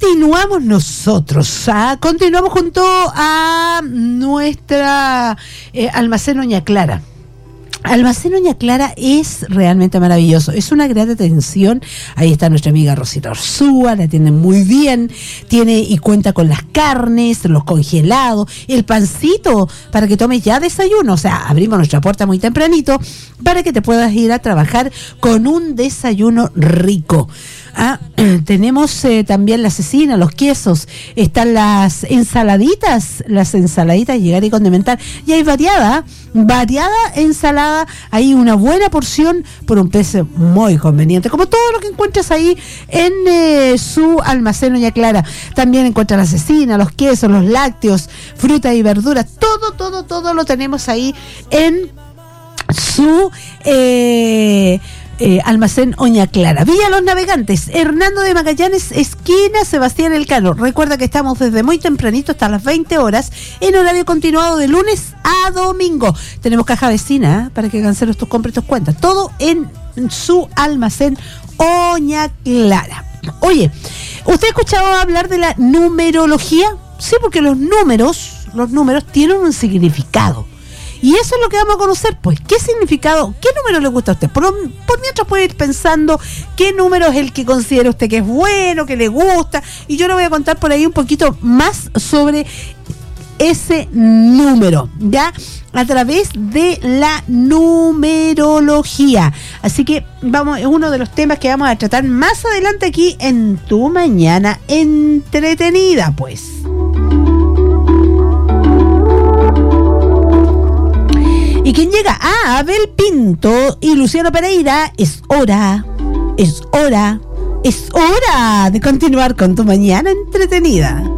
continuamos nosotros, continuamos junto a nuestra almacén Doña Clara. Almacén Doña Clara es realmente maravilloso, es una gran atención. Ahí está nuestra amiga Rosita Orsúa, la atienden muy bien, tiene y cuenta con las carnes, los congelados, el pancito para que tomes ya desayuno. O sea, abrimos nuestra puerta muy tempranito para que te puedas ir a trabajar con un desayuno rico. Tenemos también la cecina, los quesos, están las ensaladitas, llegar y condimentar, y hay variada ensalada, hay una buena porción por un precio muy conveniente, como todo lo que encuentras ahí en su almacén Doña Clara. También encuentras la cecina, los quesos, los lácteos, frutas y verduras, todo lo tenemos ahí en su almacén Doña Clara. Villa Los Navegantes, Hernando de Magallanes, esquina Sebastián Elcano. Recuerda que estamos desde muy tempranito hasta las 20 horas en horario continuado de lunes a domingo. Tenemos caja vecina para que canceles tus compras y tus cuentas. Todo en su almacén Doña Clara. Oye, ¿usted ha escuchado hablar de la numerología? Sí, porque los números tienen un significado. Y eso es lo que vamos a conocer, pues, ¿qué significado, qué número le gusta a usted? Por mientras puede ir pensando qué número es el que considera usted que es bueno, que le gusta, y yo le voy a contar por ahí un poquito más sobre ese número, ¿ya? A través de la numerología. Así que es uno de los temas que vamos a tratar más adelante aquí en Tu Mañana Entretenida, pues. Y quien llega a Abel Pinto y Luciano Pereira, es hora de continuar con Tu Mañana Entretenida.